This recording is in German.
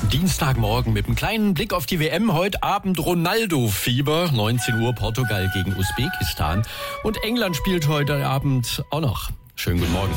Dienstagmorgen mit einem kleinen Blick auf die WM. Heute Abend Ronaldo-Fieber. 19 Uhr Portugal gegen Usbekistan. Und England spielt heute Abend auch noch. Schönen guten Morgen.